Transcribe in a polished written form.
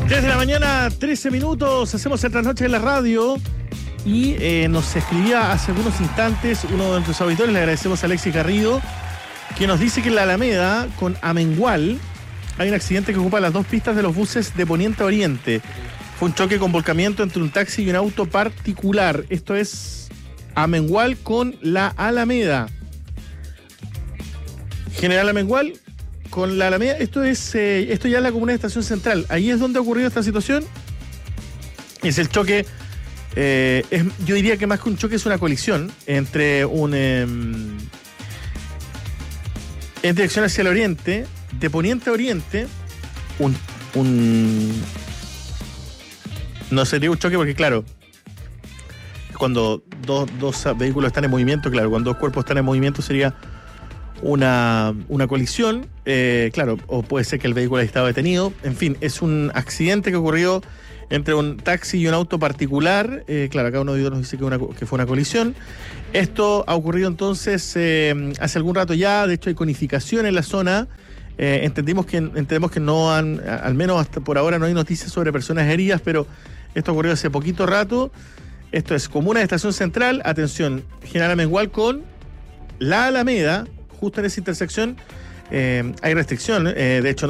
Desde la mañana, 13 minutos, hacemos el trasnoche de la radio y nos escribía hace algunos instantes uno de nuestros auditores, le agradecemos a Alexis Garrido, que nos dice que en la Alameda, con Amengual, hay un accidente que ocupa las dos pistas de los buses de Poniente a Oriente. Fue un choque con volcamiento entre un taxi y un auto particular. Esto es Amengual con la Alameda. General Amengual con la Alameda, esto ya es la comuna de Estación Central. Ahí es donde ha ocurrido esta situación. Es el choque, yo diría que más que un choque es una colisión entre en dirección hacia el oriente, de Poniente a Oriente, no sería un choque porque, claro, cuando dos vehículos están en movimiento, claro, cuando dos cuerpos están en movimiento sería una colisión, claro, o puede ser que el vehículo haya estado detenido. En fin, es un accidente que ocurrió entre un taxi y un auto particular. Claro, acá uno de ellos nos dice que fue una colisión. Esto ha ocurrido entonces hace algún rato ya. De hecho, hay conificación en la zona. Entendemos que no han, al menos hasta por ahora no hay noticias sobre personas heridas, pero esto ocurrió hace poquito rato. Esto es comuna de Estación Central. Atención, General Amengual con la Alameda. Justo en esa intersección hay restricción. De hecho,